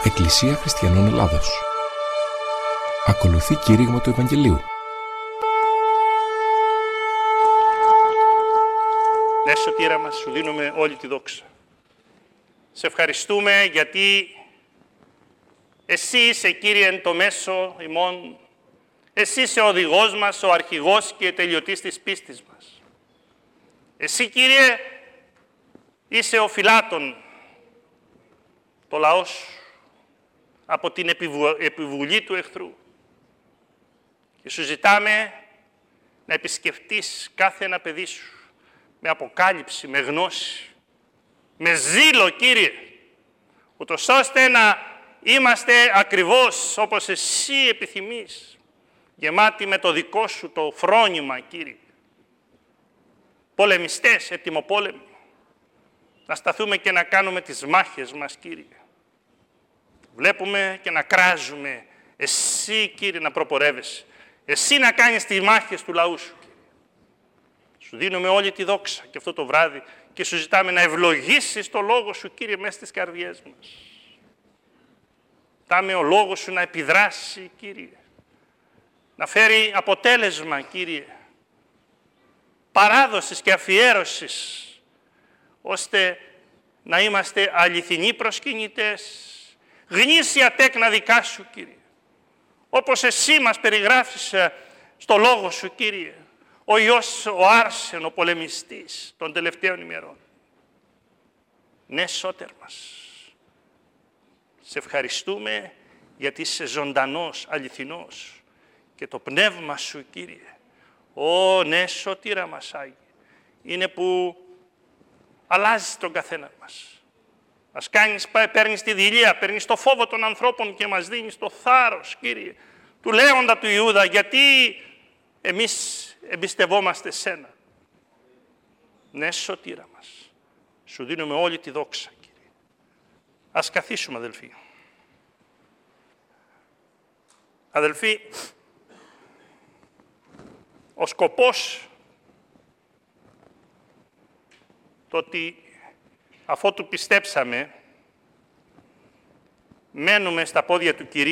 Εκκλησία Χριστιανών Ελλάδος. Ακολουθεί κήρυγμα του Ευαγγελίου. Ναι, Σωτήρα μας, σου δίνουμε όλη τη δόξα. Σε ευχαριστούμε γιατί εσύ είσαι, Κύριε, το μέσο ημών. Εσύ είσαι ο οδηγός μας, ο αρχηγός και τελειωτής της πίστης μας. Εσύ, Κύριε, είσαι ο φυλάτων, το λαό σου, από την επιβουλή του εχθρού. Και σου ζητάμε να επισκεφτείς κάθε ένα παιδί σου με αποκάλυψη, με γνώση, με ζήλο, Κύριε, ούτως ώστε να είμαστε ακριβώς όπως εσύ επιθυμείς, γεμάτοι με το δικό σου το φρόνημα, Κύριε. Πολεμιστές, ετοιμοπόλεμοι, να σταθούμε και να κάνουμε τις μάχες μας, Κύριε. Βλέπουμε και να κράζουμε, εσύ, Κύριε, να προπορεύεσαι, εσύ να κάνεις τις μάχες του λαού σου. Σου δίνουμε όλη τη δόξα και αυτό το βράδυ και σου ζητάμε να ευλογήσεις το Λόγο σου, Κύριε, μέσα στις καρδιές μας. Ζητάμε ο Λόγος σου να επιδράσει, Κύριε, να φέρει αποτέλεσμα, Κύριε, παράδοσης και αφιέρωσης, ώστε να είμαστε αληθινοί προσκυνητές, γνήσια τέκνα δικά σου, Κύριε. Όπως εσύ μας περιγράφεις στο Λόγο σου, Κύριε, ο Υιός, ο Άρσεν, ο πολεμιστής των τελευταίων ημερών. Ναι, Σώτερ μας, σε ευχαριστούμε γιατί είσαι ζωντανός, αληθινός και το πνεύμα σου, Κύριε, ναι, Σωτήρα μας, Άγιε, είναι που αλλάζεις τον καθένα μας. Μας παίρνεις τη δειλία, παίρνεις το φόβο των ανθρώπων και μας δίνεις το θάρρος, Κύριε, του Λέοντα του Ιούδα, γιατί εμείς εμπιστευόμαστε σένα. Ναι, Σωτήρα μας, σου δίνουμε όλη τη δόξα, Κύριε. Ας καθίσουμε, αδελφοί. Αδελφοί, ο σκοπός το ότι αφότου πιστέψαμε, μένουμε στα πόδια του Κυρίου